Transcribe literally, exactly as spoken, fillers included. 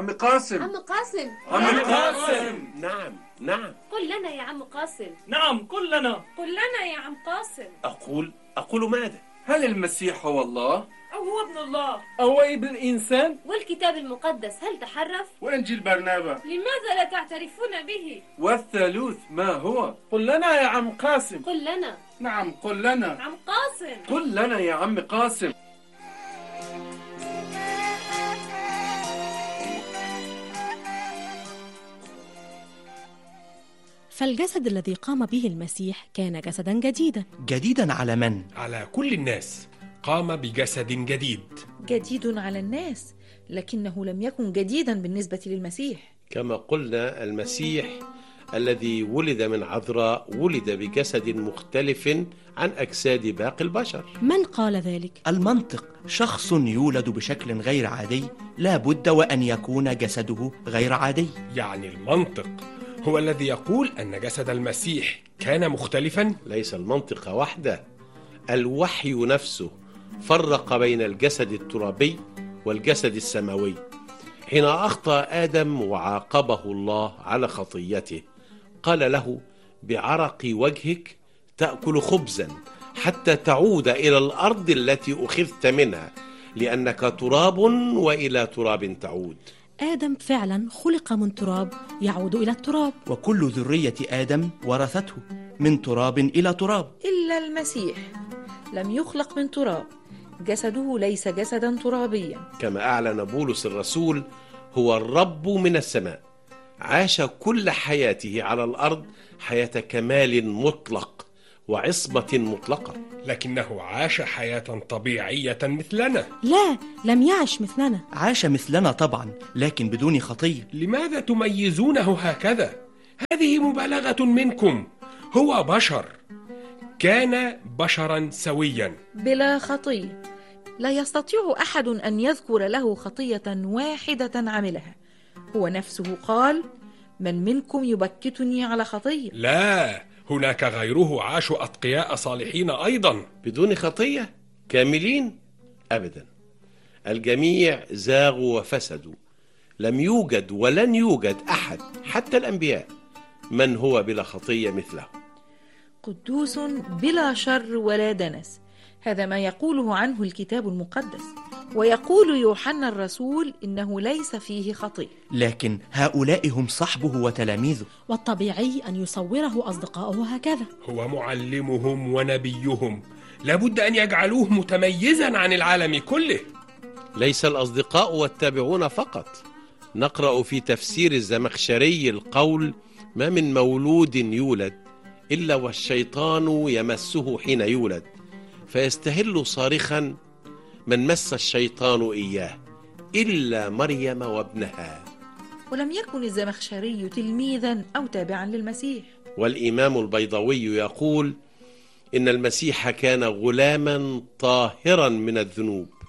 عم قاسم. عم قاسم. عم قاسم. نعم نعم. قل لنا يا عم قاسم. نعم قل لنا. قل لنا يا عم قاسم. أقول أقول ماذا؟ هل المسيح هو الله؟ أو هو ابن الله؟ أو ابن الإنسان؟ والكتاب المقدس هل تحرف؟ وإنجيل برنابا لماذا لا تعترفون به؟ والثالوث ما هو؟ قل لنا يا عم قاسم. قل لنا. نعم قل لنا. عم قاسم. قل لنا يا عم قاسم. فالجسد الذي قام به المسيح كان جسدا جديدا. جديدا على من؟ على كل الناس. قام بجسد جديد. جديد على الناس، لكنه لم يكن جديدا بالنسبة للمسيح. كما قلنا المسيح الذي ولد من عذراء ولد بجسد مختلف عن أجساد باقي البشر. من قال ذلك؟ المنطق. شخص يولد بشكل غير عادي لا بد وأن يكون جسده غير عادي. يعني المنطق هو الذي يقول أن جسد المسيح كان مختلفا؟ ليس المنطق وحده، الوحي نفسه فرق بين الجسد الترابي والجسد السماوي. حين أخطأ آدم وعاقبه الله على خطيته قال له: بعرق وجهك تأكل خبزا حتى تعود إلى الأرض التي أخذت منها، لأنك تراب وإلى تراب تعود. آدم فعلا خلق من تراب يعود إلى التراب، وكل ذرية آدم ورثته من تراب إلى تراب، إلا المسيح لم يخلق من تراب، جسده ليس جسدا ترابيا. كما أعلن بولس الرسول: هو الرب من السماء، عاش كل حياته على الأرض حياة كمال مطلق وعصمة مطلقة، لكنه عاش حياة طبيعية مثلنا. لا، لم يعش مثلنا. عاش مثلنا طبعا، لكن بدون خطية. لماذا تميزونه هكذا؟ هذه مبالغة منكم. هو بشر، كان بشرا سويا بلا خطية. لا يستطيع أحد أن يذكر له خطية واحدة عملها. هو نفسه قال: من منكم يبكتني على خطية؟ لا، هناك غيره عاشوا أتقياء صالحين أيضا بدون خطية، كاملين؟ أبدا، الجميع زاغوا وفسدوا. لم يوجد ولن يوجد أحد حتى الأنبياء من هو بلا خطية مثله. قدوس بلا شر ولا دنس، هذا ما يقوله عنه الكتاب المقدس. ويقول يوحنا الرسول إنه ليس فيه خطية. لكن هؤلاء هم صحبه وتلاميذه، والطبيعي أن يصوره أصدقاؤه هكذا. هو معلمهم ونبيهم، لابد أن يجعلوه متميزا عن العالم كله. ليس الأصدقاء والتابعون فقط. نقرأ في تفسير الزمخشري القول: ما من مولود يولد إلا والشيطان يمسه حين يولد، فيستهل صارخا: من مس الشيطان إياه إلا مريم وابنها. ولم يكن الزمخشري تلميذا أو تابعا للمسيح. والإمام البيضاوي يقول: إن المسيح كان غلاما طاهرا من الذنوب،